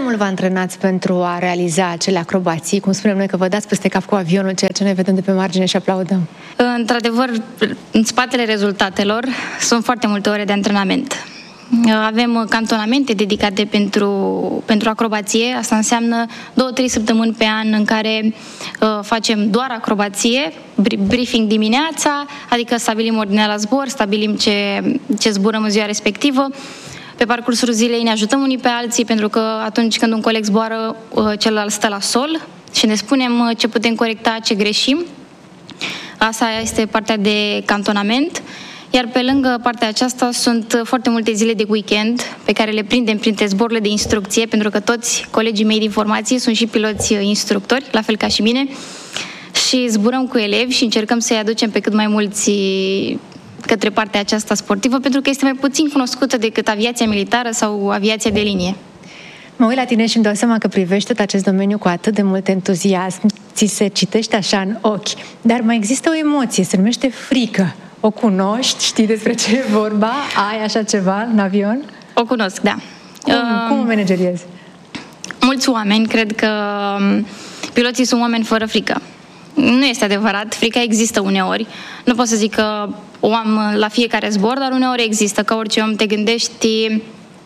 mult vă antrenați pentru a realiza acele acrobații? Cum spunem noi că vă dați peste cap cu avionul, ceea ce noi vedem de pe margine și aplaudăm. Într-adevăr, în spatele rezultatelor sunt foarte multe ore de antrenament. Avem cantonamente dedicate pentru acrobație. Asta înseamnă 2-3 săptămâni pe an în care facem doar acrobație, briefing dimineața, adică stabilim ordinea la zbor, stabilim ce zburăm în ziua respectivă. Pe parcursul zilei ne ajutăm unii pe alții, pentru că atunci când un coleg zboară, celălalt stă la sol și ne spunem ce putem corecta, ce greșim. Asta este partea de cantonament. Iar pe lângă partea aceasta sunt foarte multe zile de weekend pe care le prindem printre zborurile de instrucție, pentru că toți colegii mei din formație sunt și piloți instructori, la fel ca și mine, și zburăm cu elevi și încercăm să-i aducem pe cât mai mulți către partea aceasta sportivă, pentru că este mai puțin cunoscută decât aviația militară sau aviația de linie. Mă uit la tine și îmi dau seama că privești tot acest domeniu cu atât de mult entuziasm, ți se citește așa în ochi, dar mai există o emoție, se numește frică. O cunoști? Știi despre ce e vorba? Ai așa ceva în avion? O cunosc, da. Cum o manageriezi? Mulți oameni cred că piloții sunt oameni fără frică. Nu este adevărat, frica există uneori. Nu pot să zic că o am la fiecare zbor, dar uneori există. Ca orice om te gândești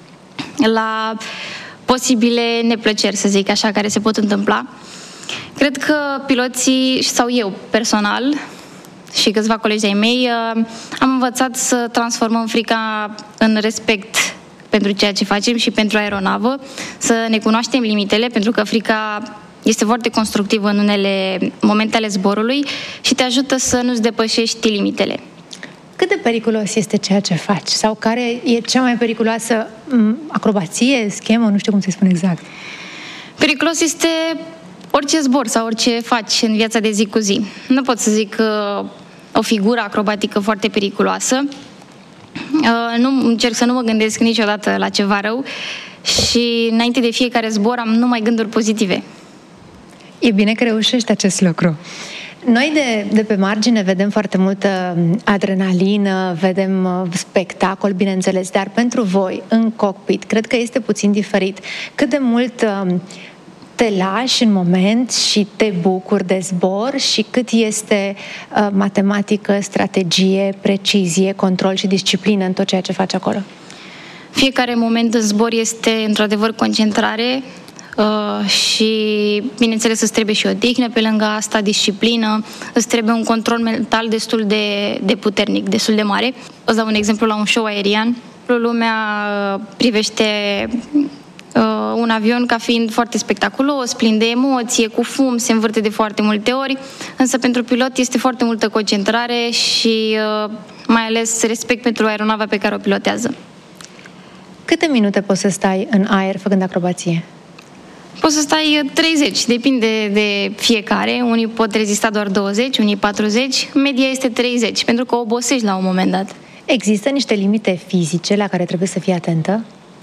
la posibile neplăceri, să zic așa, care se pot întâmpla. Cred că piloții, sau eu personal, și câțiva colegi ai mei, am învățat să transformăm frica în respect pentru ceea ce facem și pentru aeronavă, să ne cunoaștem limitele, pentru că frica este foarte constructivă în unele momente ale zborului și te ajută să nu-ți depășești limitele. Cât de periculos este ceea ce faci? Sau care e cea mai periculoasă acrobație, schemă, nu știu cum se spune exact? Periculos este orice zbor sau orice faci în viața de zi cu zi. Nu pot să zic o figură acrobatică foarte periculoasă. Nu încerc să nu mă gândesc niciodată la ceva rău și înainte de fiecare zbor am numai gânduri pozitive. E bine că reușești acest lucru. Noi de pe margine vedem foarte multă adrenalină, vedem spectacol, bineînțeles, dar pentru voi, în cockpit, cred că este puțin diferit. Cât de mult te lași în moment și te bucuri de zbor și cât este matematică, strategie, precizie, control și disciplină în tot ceea ce faci acolo? Fiecare moment în zbor este într-adevăr concentrare și, bineînțeles, îți trebuie și o odihnă, pe lângă asta disciplină, îți trebuie un control mental destul de puternic, destul de mare. Îți dau un exemplu la un show aerian. Lumea privește un avion ca fiind foarte spectaculos, plin de emoție, cu fum, se învârte de foarte multe ori, însă pentru pilot este foarte multă concentrare și mai ales respect pentru aeronava pe care o pilotează. Câte minute poți să stai în aer făcând acrobație? Poți să stai 30, depinde de fiecare. Unii pot rezista doar 20, unii 40, media este 30, pentru că obosești la un moment dat. Există niște limite fizice la care trebuie să fii atentă?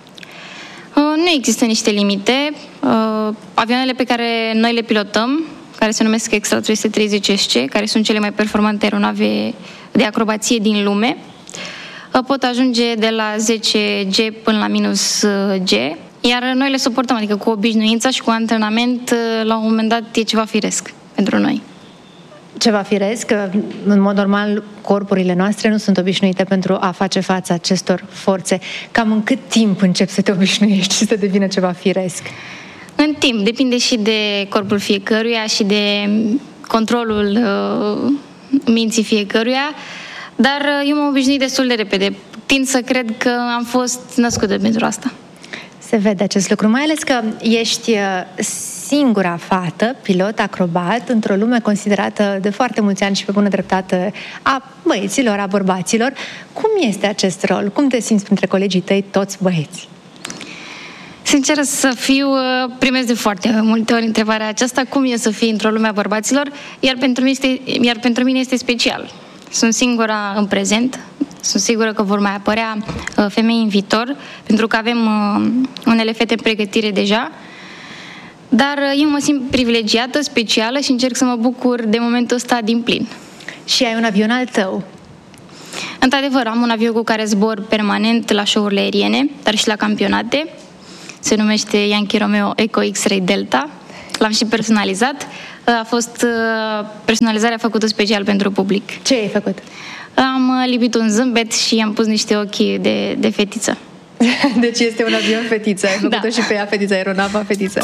Nu există niște limite. Avioanele pe care noi le pilotăm, care se numesc Extra 330 SC, care sunt cele mai performante aeronave de acrobație din lume, pot ajunge de la 10 G până la minus G, iar noi le suportăm, adică cu obișnuința și cu antrenament, la un moment dat e ceva firesc pentru noi. Ceva firesc, că în mod normal corpurile noastre nu sunt obișnuite pentru a face față acestor forțe. Cam în cât timp începi să te obișnuiești și să devină ceva firesc? În timp, depinde și de corpul fiecăruia și de controlul minții fiecăruia, dar eu m-am obișnuit destul de repede. Tind să cred că am fost născută pentru asta. Se vede acest lucru, mai ales că ești singura fată, pilot acrobat, într-o lume considerată de foarte mulți ani și pe bună dreptate a băieților, a bărbaților. Cum este acest rol? Cum te simți printre colegii tăi, toți băieți? Sincer să fiu, primesc de foarte multe ori întrebarea aceasta, cum e să fii într-o lume a bărbaților, iar pentru mine este special. Sunt singura în prezent, sunt sigură că vor mai apărea femei în viitor, pentru că avem unele fete în pregătire deja, dar eu mă simt privilegiată, specială și încerc să mă bucur de momentul ăsta din plin. Și ai un avion al tău? Într-adevăr, am un avion cu care zbor permanent la show-urile aeriene, dar și la campionate. se numește Yankee Romeo Eco X-Ray Delta. L-am și personalizat. A fost personalizarea făcută special pentru public. Ce ai făcut? Am lipit un zâmbet și am pus niște ochi de fetiță. Deci este un avion fetiță. Ai făcut-o și pe ea fetiță, aeronava fetiță.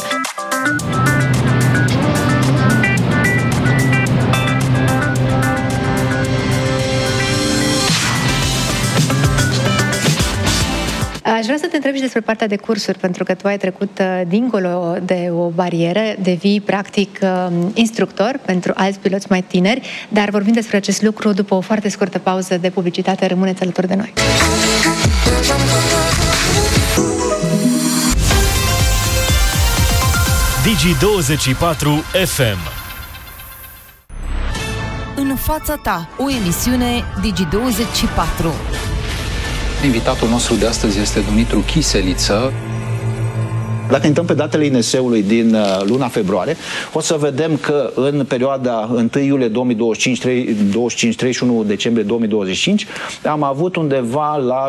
Aș vrea să te întreb și despre partea de cursuri, pentru că tu ai trecut dincolo de o barieră, devii practic instructor pentru alți piloți mai tineri, dar vorbim despre acest lucru după o foarte scurtă pauză de publicitate. Rămâneți alături de noi. Digi24 FM. În fața ta, o emisiune Digi24. Invitatul nostru de astăzi este Dumitru Chiseliță. Dacă intrăm pe datele INS-ului din luna februarie, o să vedem că în perioada 1 iulie 2025, 31 decembrie 2025, am avut undeva la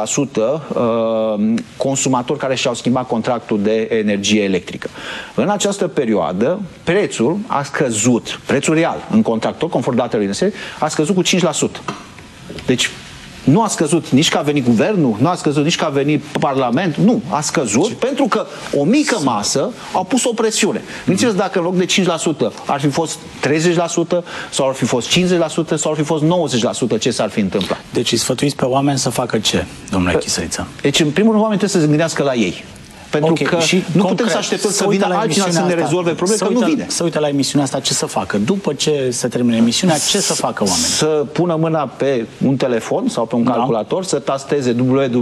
6% consumatori care și-au schimbat contractul de energie electrică. În această perioadă, prețul a scăzut, prețul real în contractul, conform datelor INS, a scăzut cu 5%. Deci, nu a scăzut nici că a venit guvernul, nu a scăzut nici că a venit Parlament, nu, a scăzut pentru că o mică masă au pus o presiune. Gândiți-vă dacă în loc de 5% ar fi fost 30% sau ar fi fost 50% sau ar fi fost 90%, ce s-ar fi întâmplat? Deci îi sfătuiți pe oameni să facă ce, domnule Chiseliță? Deci în primul rând oamenii trebuie să se gândească la ei. Pentru că și nu putem să așteptăm să vină altcineva să ne rezolve probleme, că nu vine. Să uite la emisiunea asta, ce să facă? După ce se termine emisiunea, ce să facă oamenii? Să pună mâna pe un telefon sau pe un calculator, să tasteze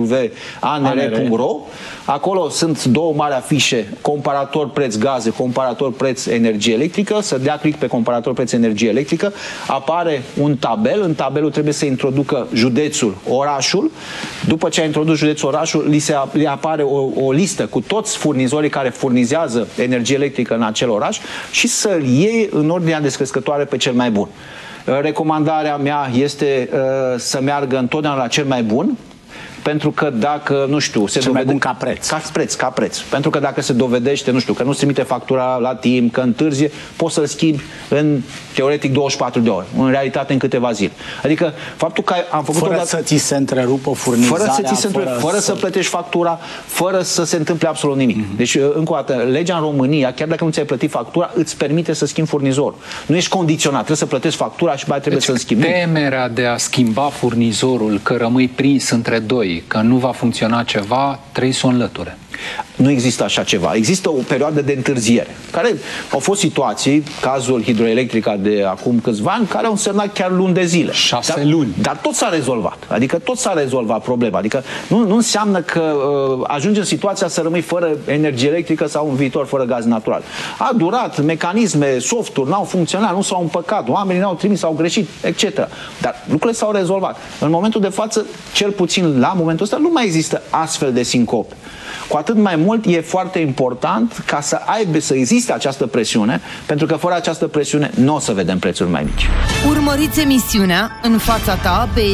www.anr.ro. Acolo sunt două mari afișe, comparator preț gaze, comparator preț energie electrică, să dea click pe comparator preț energie electrică, apare un tabel, în tabelul trebuie să introducă județul, orașul. După ce a introdus județul, orașul, li apare o listă cu toți furnizorii care furnizează energie electrică în acel oraș și să-l iei în ordinea descrescătoare pe cel mai bun. Recomandarea mea este să meargă întotdeauna la cel mai bun, pentru că dacă, nu știu, se dovedește... mai bun ca preț. Ca preț. Pentru că dacă se dovedește, nu știu, că nu-ți trimite factura la timp, că întârzie, poți să-l schimbi în, teoretic, 24 de ore. În realitate, în câteva zile. Adică, faptul că am făcut fără să ți se întrerupă furnizarea, fără să plătești factura, fără să se întâmple absolut nimic. Deci, încă o dată, legea în România, chiar dacă nu ți-ai plătit factura, îți permite să schimbi furnizorul. Nu ești condiționat, trebuie să plătești factura și mai trebuie să-l schimbi. Temerea de a schimba furnizorul, că rămâi prins între doi, că nu va funcționa ceva, trebuie să o înlăture. Nu există așa ceva. Există o perioadă de întârziere. Care au fost situații, cazul Hidroelectrica de acum câțiva ani, care au însemnat chiar luni de zile. 6 luni. Dar tot s-a rezolvat. Adică tot s-a rezolvat problema. Adică nu înseamnă că ajungi în situația să rămâi fără energie electrică sau în viitor fără gaz natural. A durat, mecanisme, softuri n-au funcționat, nu s-au împăcat, oamenii n-au trimis, au greșit, etc. Dar lucrurile s-au rezolvat. În momentul de față, cel puțin la momentul ăsta, nu mai există astfel de sincope. Cu atât mai mult e foarte important ca să existe această presiune, pentru că fără această presiune nu o să vedem prețuri mai mici. Urmăriți emisiunea În fața ta pe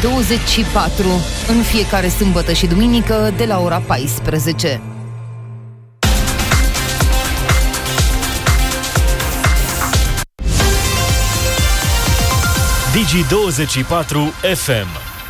Digi24 în fiecare sâmbătă și duminică de la ora 14. Digi24 FM.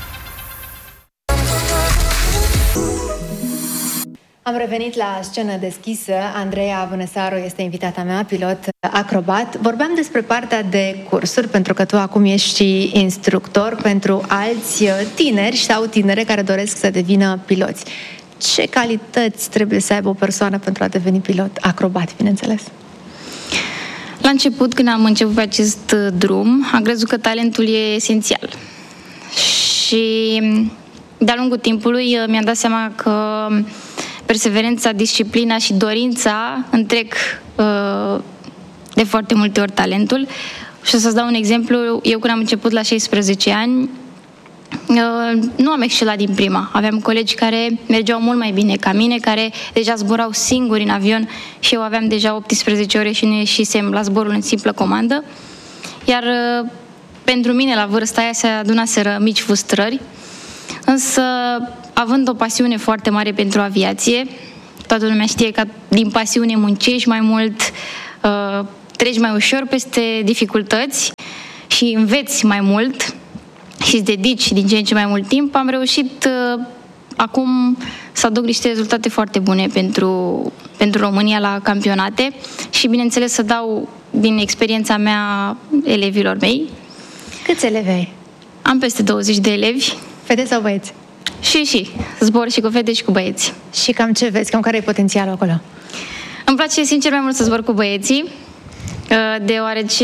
Am revenit la scenă deschisă. Andreea Vănăsaru este invitata mea, pilot acrobat. Vorbeam despre partea de cursuri, pentru că tu acum ești și instructor pentru alți tineri sau tinere care doresc să devină piloți. Ce calități trebuie să aibă o persoană pentru a deveni pilot acrobat, bineînțeles? La început, când am început pe acest drum, am crezut că talentul e esențial. Și de-a lungul timpului mi-am dat seama că perseverența, disciplina și dorința întrec de foarte multe ori talentul. Și o să-ți dau un exemplu. Eu când am început la 16 ani, nu am excelat din prima. Aveam colegi care mergeau mult mai bine ca mine, care deja zburau singuri în avion și eu aveam deja 18 ore și nu ieșisem la zborul în simplă comandă. Iar pentru mine, la vârsta aia, se adunaseră mici frustrări. Însă, având o pasiune foarte mare pentru aviație, Toată lumea știe că din pasiune muncești mai mult, treci mai ușor peste dificultăți și înveți mai mult și îți dedici din ce în ce mai mult timp. Am reușit acum să aduc niște rezultate foarte bune pentru România la campionate și, bineînțeles, să dau din experiența mea elevilor mei. Câți elevi ai? Am peste 20 de elevi. Fete sau băieți? Și. Zbor și cu fete și cu băieți. Și cam ce vezi? Cam care e potențialul acolo? Îmi place, sincer, mai mult să zbor cu băieții, deoarece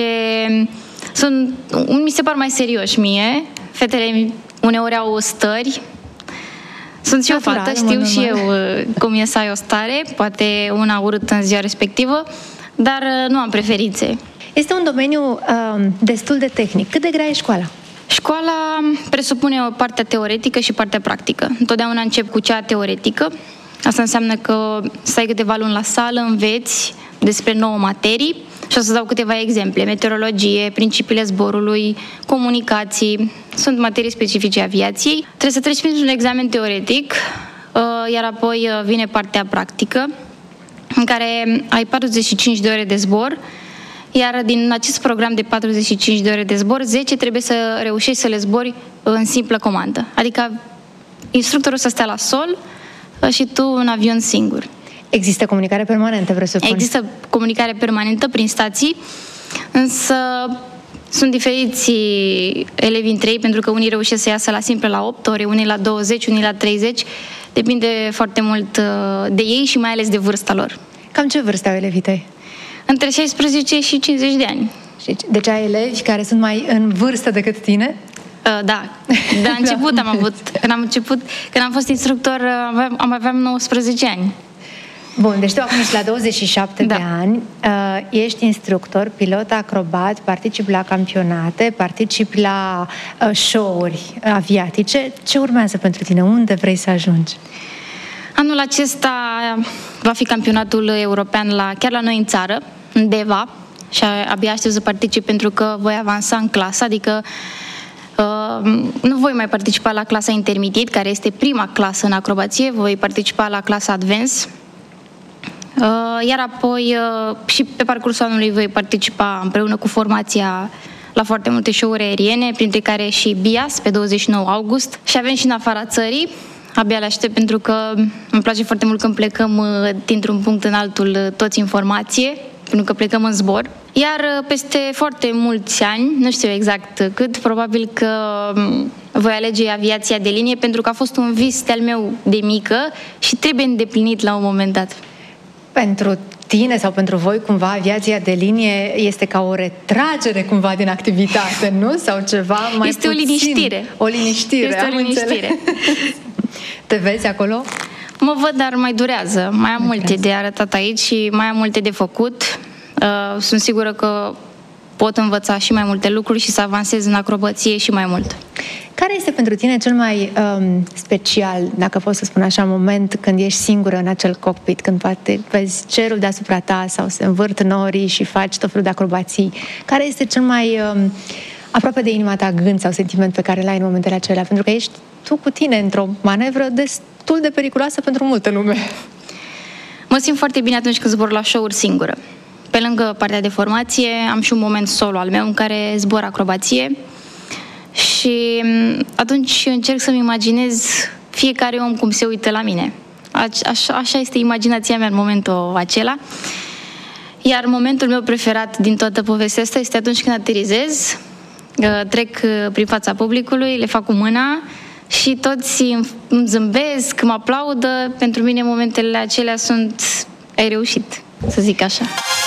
mi se par mai serioși mie. Fetele uneori au stări. Sunt și eu fată, știu și eu cum e să ai o stare, poate una urâtă în ziua respectivă, dar nu am preferințe. Este un domeniu destul de tehnic. Cât de grea e școala? Școala presupune o parte teoretică și partea practică. Întotdeauna încep cu cea teoretică. Asta înseamnă că stai câteva luni la sală, înveți despre 9 materii și o să dau câteva exemple. Meteorologie, principiile zborului, comunicații, sunt materii specifice aviației. Trebuie să treci printr-un examen teoretic, iar apoi vine partea practică, în care ai 45 de ore de zbor, iar din acest program de 45 de ore de zbor, 10 trebuie să reușești să le zbori în simplă comandă. Adică instructorul să stea la sol și tu în avion singur. Există comunicare permanentă, presupun? Există comunicare permanentă prin stații, însă sunt diferiți elevi între ei, pentru că unii reușesc să iasă la simplă la 8 ore, unii la 20, unii la 30. Depinde foarte mult de ei și mai ales de vârsta lor. Cam ce vârstă au elevii tăi? Între 16 și 50 de ani. Deci ai elevi care sunt mai în vârstă decât tine? Da. De la început am avut. Când am fost instructor, aveam 19 ani. Bun, deci tu acum ești la 27 de ani, ești instructor, pilot acrobat, participi la campionate, participi la show-uri aviatice. Ce urmează pentru tine? Unde vrei să ajungi? Anul acesta va fi campionatul european chiar la noi în țară, în Deva, și abia aștept să particip pentru că voi avansa în clasă, adică nu voi mai participa la clasa intermediate, care este prima clasă în acrobație, voi participa la clasa advanced, iar apoi și pe parcursul anului voi participa împreună cu formația la foarte multe show-uri aeriene, printre care și BIAS pe 29 august, și avem și în afara țării. Abia le aștept pentru că îmi place foarte mult când plecăm dintr-un punct în altul toți în formație, pentru că plecăm în zbor. Iar peste foarte mulți ani, nu știu exact cât, probabil că voi alege aviația de linie, pentru că a fost un vis de-al meu de mică și trebuie îndeplinit la un moment dat. Pentru tine sau pentru voi, cumva, aviația de linie este ca o retragere cumva din activitate, nu? Sau ceva mai este puțin? O liniștire. O liniștire, este o liniștire. Te vezi acolo? Mă văd, dar mai durează. Mai am multe de arătat aici și mai am multe de făcut. Sunt sigură că pot învăța și mai multe lucruri și să avansez în acrobație și mai mult. Care este pentru tine cel mai special, dacă pot să spun așa, moment când ești singură în acel cockpit, când poate vezi cerul deasupra ta sau se învârt norii și faci tot felul de acrobații? Care este cel mai aproape de inima ta gând sau sentiment pe care l-ai în momentele acelea? Pentru că ești tu cu tine într-o manevră destul de periculoasă pentru multă lume. Mă simt foarte bine atunci când zbor la show-uri singură. Pe lângă partea de formație, am și un moment solo al meu în care zbor acrobație și atunci încerc să-mi imaginez fiecare om cum se uită la mine. Așa este imaginația mea în momentul acela. Iar momentul meu preferat din toată povestea asta este atunci când aterizez, trec prin fața publicului, le fac cu mâna și toți îmi zâmbesc, mă aplaudă. Pentru mine momentele acelea sunt ai reușit, să zic așa.